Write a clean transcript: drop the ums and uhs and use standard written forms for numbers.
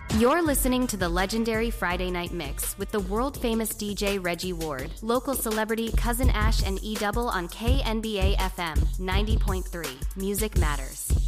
You're listening to the legendary Friday Night Mix with the world-famous DJ Reggie Ward, local celebrity Cousin Ash and E-Double on KNBA FM 90.3. Music Matters.